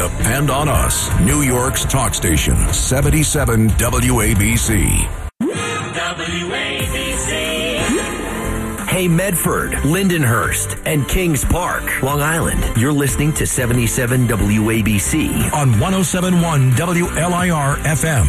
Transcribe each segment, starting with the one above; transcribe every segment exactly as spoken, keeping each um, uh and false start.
Depend on us. New York's talk station, seventy-seven W A B C. W A B C. Hey, Medford, Lindenhurst, and Kings Park, Long Island. You're listening to seventy-seven W A B C on one oh seven point one W L I R F M.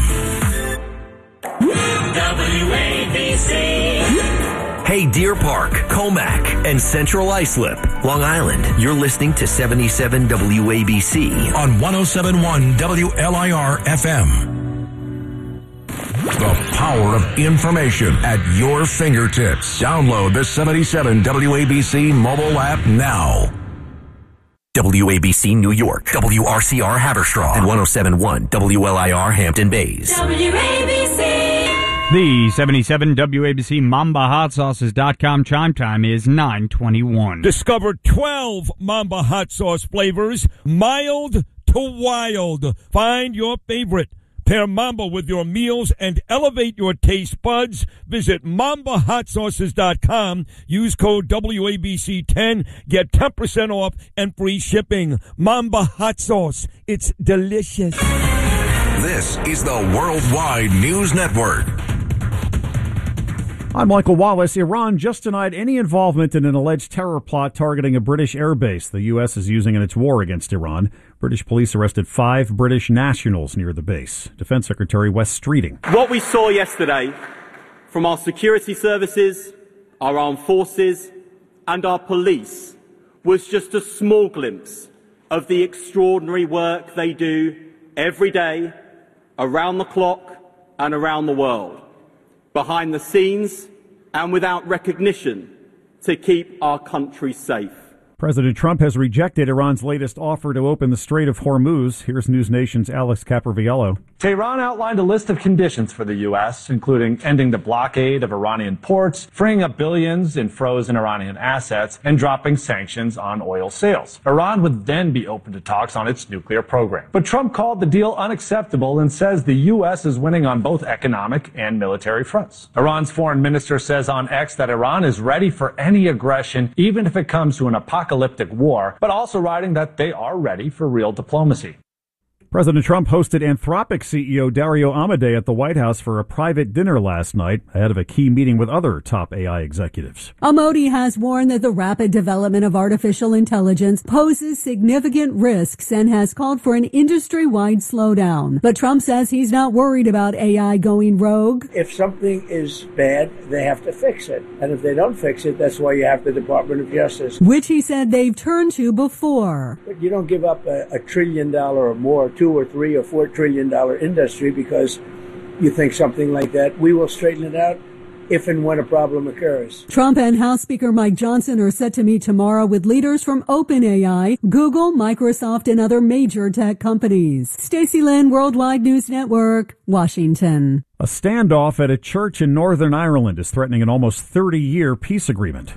W A B C. Hey, Deer Park, Comac, and Central Islip, Long Island. You're listening to seventy-seven W A B C on one oh seven point one W L I R F M. The power of information at your fingertips. Download the seventy-seven W A B C mobile app now. W A B C New York, W R C R Haverstraw, and one oh seven point one W L I R Hampton Bays. W A B C. The seventy-seven W A B C Mamba Hot Sauces dot com chime time is nine twenty-one. Discover twelve Mamba Hot Sauce flavors, mild to wild. Find your favorite. Pair Mamba with your meals and elevate your taste buds. Visit Mamba Hot Sauces dot com. Use code W A B C ten. Get ten percent off and free shipping. Mamba Hot Sauce. It's delicious. This is the Worldwide News Network. I'm Michael Wallace. Iran just denied any involvement in an alleged terror plot targeting a British airbase the U S is using in its war against Iran. British police arrested five British nationals near the base. Defense Secretary Wes Streeting. What we saw yesterday from our security services, our armed forces, and our police was just a small glimpse of the extraordinary work they do every day, around the clock and around the world, behind the scenes and without recognition, to keep our country safe. President Trump has rejected Iran's latest offer to open the Strait of Hormuz. Here's News Nation's Alex Capraviello. Tehran outlined a list of conditions for the U S, including ending the blockade of Iranian ports, freeing up billions in frozen Iranian assets, and dropping sanctions on oil sales. Iran would then be open to talks on its nuclear program. But Trump called the deal unacceptable and says the U S is winning on both economic and military fronts. Iran's foreign minister says on X that Iran is ready for any aggression, even if it comes to an apocalyptic war, but also writing that they are ready for real diplomacy. President Trump hosted Anthropic C E O Dario Amodei at the White House for a private dinner last night ahead of a key meeting with other top A I executives. Amodei has warned that the rapid development of artificial intelligence poses significant risks and has called for an industry-wide slowdown. But Trump says he's not worried about A I going rogue. If something is bad, they have to fix it. And if they don't fix it, that's why you have the Department of Justice, which he said they've turned to before. But you don't give up a, a trillion dollar or more, two or three or four trillion dollar industry because you think something like that. We will straighten it out if and when a problem occurs. Trump and House Speaker Mike Johnson are set to meet tomorrow with leaders from OpenAI, Google, Microsoft, and other major tech companies. Stacey Lynn, Worldwide News Network, Washington. A standoff at a church in Northern Ireland is threatening an almost thirty-year peace agreement.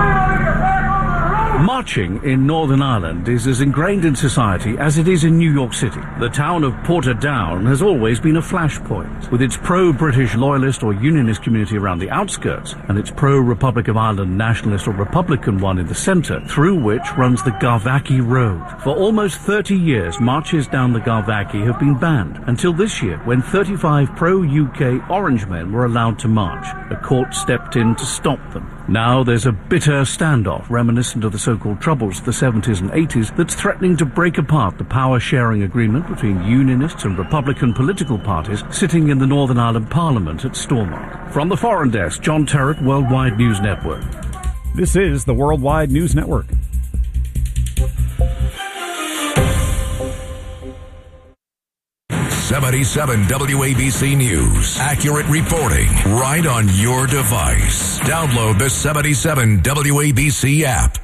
Marching in Northern Ireland is as ingrained in society as it is in New York City. The town of Portadown has always been a flashpoint, with its pro-British loyalist or unionist community around the outskirts and its pro-Republic of Ireland nationalist or Republican one in the centre, through which runs the Garvaghy Road. For almost thirty years, marches down the Garvaghy have been banned, until this year, when thirty-five pro-U K Orange men were allowed to march. A court stepped in to stop them. Now there's a bitter standoff reminiscent of the so-called Troubles of the seventies and eighties that's threatening to break apart the power-sharing agreement between Unionists and Republican political parties sitting in the Northern Ireland Parliament at Stormont. From the Foreign Desk, John Terrett, Worldwide News Network. This is the Worldwide News Network. seventy-seven W A B C News. Accurate reporting right on your device. Download the seventy-seven W A B C app.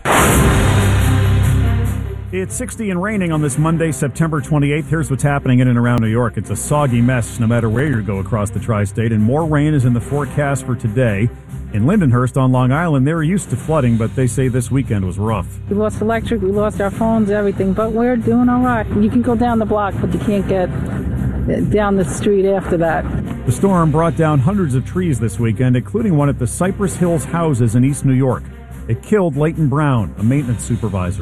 It's sixty and raining on this Monday, September twenty-eighth. Here's what's happening in and around New York. It's a soggy mess no matter where you go across the tri-state, and more rain is in the forecast for today. In Lindenhurst on Long Island, they're used to flooding, but they say this weekend was rough. We lost electric, we lost our phones, everything, but we're doing all right. You can go down the block, but you can't get down the street after that. The storm brought down hundreds of trees this weekend, including one at the Cypress Hills houses in East New York. It killed Leighton Brown, a maintenance supervisor.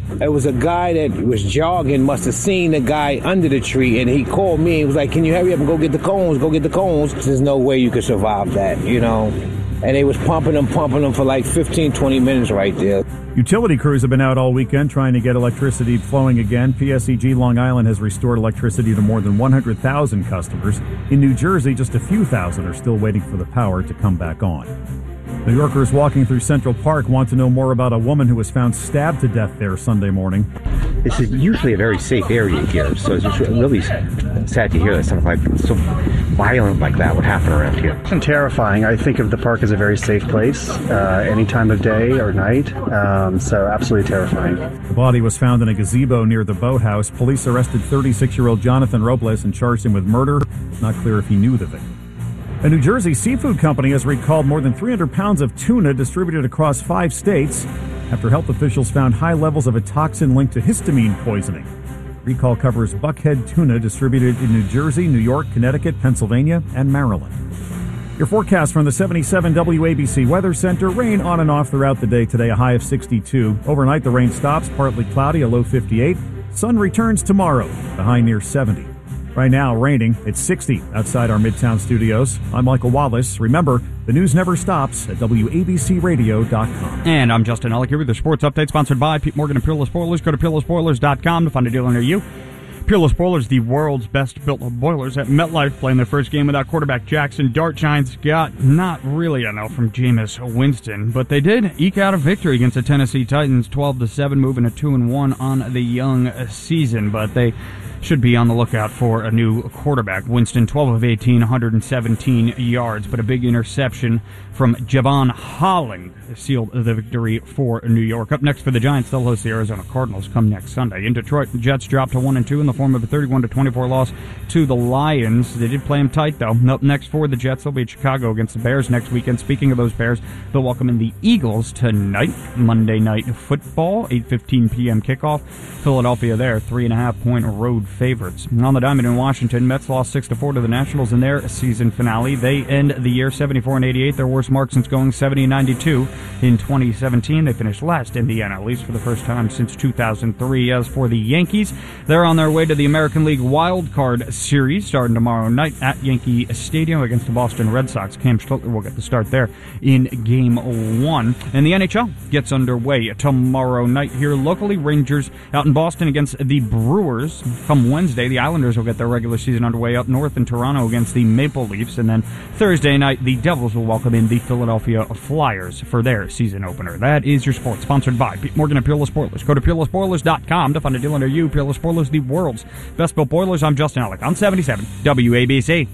It was a guy that was jogging, must have seen the guy under the tree, and he called me. He was like, can you hurry up and go get the cones, go get the cones. There's no way you could survive that, you know. And they was pumping them, pumping them for like fifteen, twenty minutes right there. Utility crews have been out all weekend trying to get electricity flowing again. P S E G Long Island has restored electricity to more than one hundred thousand customers. In New Jersey, just a few thousand are still waiting for the power to come back on. New Yorkers walking through Central Park want to know more about a woman who was found stabbed to death there Sunday morning. This is usually a very safe area here, so it's just really sad to hear that something like so violent like that would happen around here. It's terrifying. I think of the park as a very safe place, uh, any time of day or night, um, so absolutely terrifying. The body was found in a gazebo near the boathouse. Police arrested thirty-six-year-old Jonathan Robles and charged him with murder. It's not clear if he knew the victim. A New Jersey seafood company has recalled more than three hundred pounds of tuna distributed across five states after health officials found high levels of a toxin linked to histamine poisoning. Recall covers buckhead tuna distributed in New Jersey, New York, Connecticut, Pennsylvania, and Maryland. Your forecast from the seventy-seven W A B C Weather Center. Rain on and off throughout the day today, a high of sixty-two. Overnight, the rain stops, partly cloudy, a low fifty-eight. Sun returns tomorrow, the high near seventy. Right now, raining. It's sixty outside our Midtown studios. I'm Michael Wallace. Remember, the news never stops at W A B C radio dot com. And I'm Justin Ellick here with the sports update sponsored by Pete Morgan and Peerless Boilers. Go to peerless boilers dot com to find a dealer near you. Peerless Boilers, the world's best built boilers at MetLife, playing their first game without quarterback Jackson Dart. Giants got not really enough from Jameis Winston, but they did eke out a victory against the Tennessee Titans, twelve to seven, moving to two and one on the young season. But they should be on the lookout for a new quarterback. Winston, twelve of eighteen, one hundred seventeen yards, but a big interception from Javon Holland sealed the victory for New York. Up next for the Giants, they'll host the Arizona Cardinals come next Sunday. In Detroit, the Jets dropped to one and two in the form of a thirty-one to twenty-four loss to the Lions. They did play them tight, though. Up next for the Jets, they'll be at Chicago against the Bears next weekend. Speaking of those Bears, they'll welcome in the Eagles tonight. Monday Night Football, eight fifteen p.m. kickoff. Philadelphia there, three and a half point road favorites. On the diamond in Washington, Mets lost six to four to the Nationals in their season finale. They end the year seventy-four and eighty-eight, their worst mark since going seventy and ninety-two in twenty seventeen. They finished last in the N L East for the first time since two thousand three. As for the Yankees, they're on their way to the American League Wild Card Series starting tomorrow night at Yankee Stadium against the Boston Red Sox. Cam Stoltzer will get the start there in Game one. And the N H L gets underway tomorrow night here locally. Rangers out in Boston against the Brewers. Come Wednesday, the Islanders will get their regular season underway up north in Toronto against the Maple Leafs. And then Thursday night, the Devils will welcome in the Philadelphia Flyers for their season opener. That is your sports, sponsored by Pete Morgan and Peerless Boilers. Go to peerless boilers dot com to find a deal under you. Peerless Boilers, the world's best built boilers. I'm Justin Ellick on seventy-seven W A B C.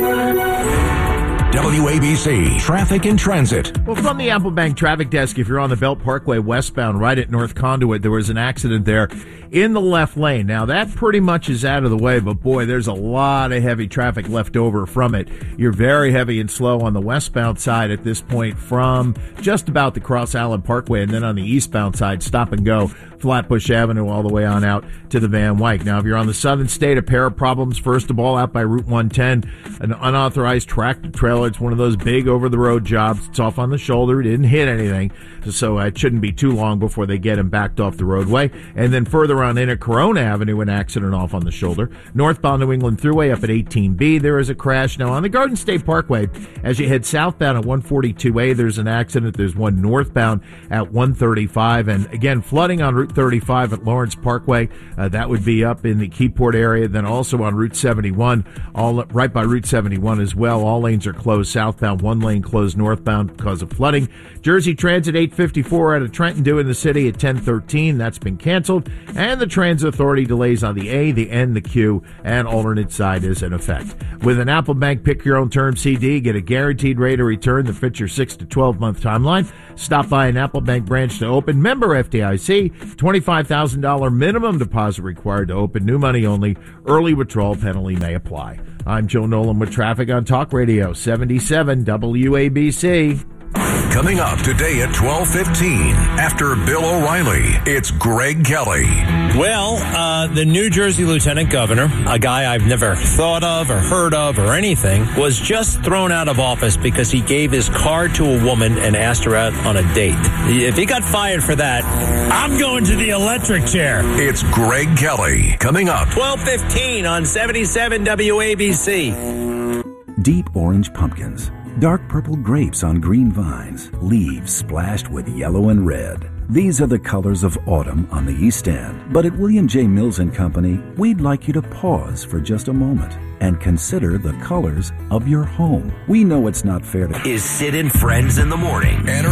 W A B C Traffic and Transit. Well, from the Apple Bank Traffic Desk, if you're on the Belt Parkway westbound right at North Conduit, there was an accident there in the left lane. Now, that pretty much is out of the way, but boy, there's a lot of heavy traffic left over from it. You're very heavy and slow on the westbound side at this point from just about the Cross Island Parkway, and then on the eastbound side, stop and go. Flatbush Avenue all the way on out to the Van Wyck. Now, if you're on the southern state, a pair of problems. First of all, out by Route one ten, an unauthorized tractor trailer. It's one of those big over-the-road jobs. It's off on the shoulder. It didn't hit anything, so it shouldn't be too long before they get him backed off the roadway. And then further on in at Corona Avenue, an accident off on the shoulder. Northbound New England Thruway up at eighteen B, there is a crash. Now, on the Garden State Parkway, as you head southbound at one forty-two A, there's an accident. There's one northbound at one thirty-five. And again, flooding on Route thirty-five at Lawrence Parkway. Uh, that would be up in the Keyport area. Then also on Route seventy-one, all right by Route seventy-one as well. All lanes are closed southbound, one lane closed northbound because of flooding. Jersey Transit eight fifty-four out of Trenton due in the city at ten thirteen. That's been canceled. And the Transit Authority delays on the A, the N, the Q, and alternate side is in effect. With an Apple Bank Pick Your Own Term C D, get a guaranteed rate of return that fits your six to twelve month timeline. Stop by an Apple Bank branch to open. Member F D I C, twenty-five thousand dollars minimum deposit required to open. New money only. Early withdrawal penalty may apply. I'm Joe Nolan with traffic on Talk Radio seventy-seven W A B C. Coming up today at twelve fifteen. After Bill O'Reilly, it's Greg Kelly. Well, uh, the New Jersey Lieutenant Governor, a guy I've never thought of or heard of or anything, was just thrown out of office because he gave his card to a woman and asked her out on a date. If he got fired for that, I'm going to the electric chair. It's Greg Kelly. Coming up. twelve fifteen on seventy-seven W A B C. Deep orange pumpkins. Dark purple grapes on green vines, leaves splashed with yellow and red. These are the colors of autumn on the East End. But at William J. Mills and Company, we'd like you to pause for just a moment and consider the colors of your home. We know it's not fair to... Is Sid and Friends in the Morning. Enter